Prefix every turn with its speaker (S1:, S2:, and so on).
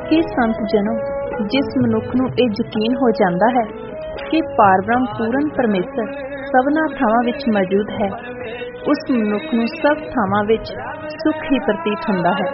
S1: ਕਿ ਸੰਤ ਜਨੋ, ਜਿਸ ਮਨੁੱਖ ਨੂੰ ਇਹ ਯਕੀਨ ਹੋ ਜਾਂਦਾ ਹੈ ਕਿ ਪਾਰਬ੍ਰਹਮ ਪੂਰਨ ਪਰਮੇਸ਼ਰ ਸਭਨਾ ਥਾਵਾਂ ਵਿੱਚ ਮੌਜੂਦ ਹੈ, ਉਸ ਮਨੁੱਖ ਨੂੰ ਸਭ ਥਾਵਾਂ ਵਿੱਚ ਸੁੱਖ ਹੀ ਪ੍ਰਤੀਤ ਹੁੰਦਾ ਹੈ।